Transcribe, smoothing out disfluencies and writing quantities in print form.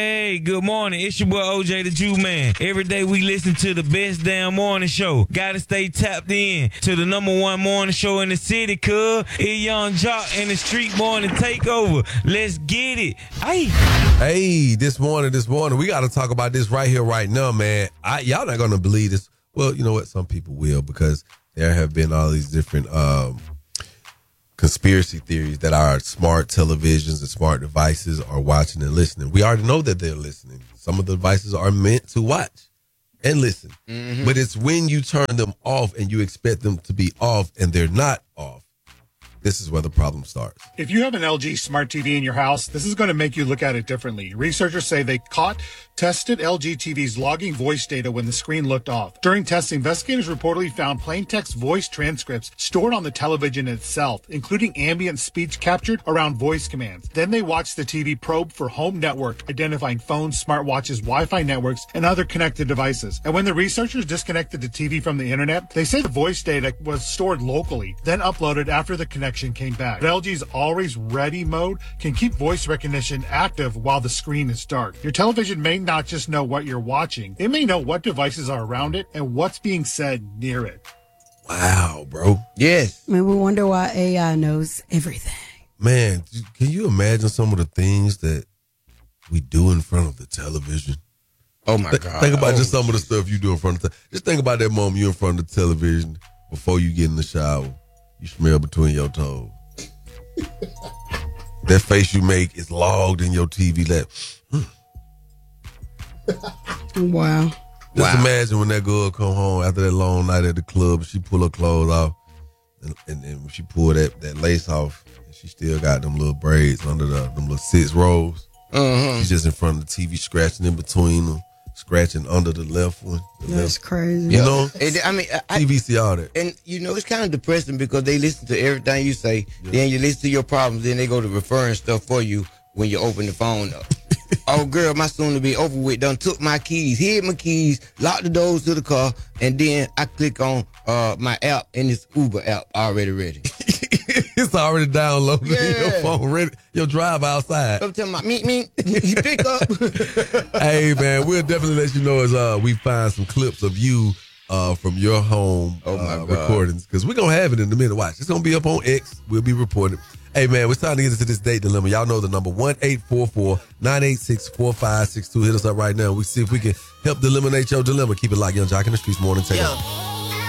Hey, good morning. It's your boy OJ the Jew Man. Every day we listen to the best damn morning show. Gotta stay tapped in to the #1 morning show in the city, cuz. It's Young Jock and the Street Morning Takeover. Let's get it. Hey, this morning, we got to talk about this right here, right now, man. Y'all not going to believe this. Well, you know what? Some people will, because there have been all these different conspiracy theories that our smart televisions and smart devices are watching and listening. We already know that they're listening. Some of the devices are meant to watch and listen. Mm-hmm. But it's when you turn them off and you expect them to be off and they're not off. This is where the problem starts. If you have an LG Smart TV in your house, this is going to make you look at it differently. Researchers say they tested LG TVs logging voice data when the screen looked off. During testing, investigators reportedly found plain text voice transcripts stored on the television itself, including ambient speech captured around voice commands. Then they watched the TV probe for home network, identifying phones, smartwatches, Wi-Fi networks, and other connected devices. And when the researchers disconnected the TV from the internet, they say the voice data was stored locally, then uploaded after the connection came back. But LG's Always Ready mode can keep voice recognition active while the screen is dark. Your television may not just know what you're watching, it may know what devices are around it and what's being said near it. Wow, bro. Yes. I mean, we wonder why AI knows everything. Man, can you imagine some of the things that we do in front of the television? Oh, my God. Think about just some of the stuff you do in front of the Just think about that moment you're in front of the television before you get in the shower. You smell between your toes. That face you make is logged in your TV lap. Wow. Just imagine when that girl come home after that long night at the club and she pull her clothes off and when she pull that lace off and she still got them little braids under them little 6 rows. Uh-huh. She's just in front of the TV scratching in between them. Scratching under the left one. That's crazy. You know? TVC, all that. And, it's kind of depressing because they listen to everything you say. Yeah. Then you listen to your problems. Then they go to referring stuff for you when you open the phone up. Oh, girl, my soon to be over with done took my keys, hid my keys, locked the doors to the car, and then I click on my app, and it's Uber app already ready. It's already downloaded in your phone, ready. Your drive outside. I'm telling my meet, you pick up. Hey, man, we'll definitely let you know as we find some clips of you from your home recordings, because we're going to have it in a minute. Watch, it's going to be up on X. We'll be reporting. Hey, man, we're starting to get into this date dilemma. Y'all know the number 1-844-986-4562. Hit us up right now. We see if we can help eliminate your dilemma. Keep it locked, Young Jock in the Streets Morning Takeover.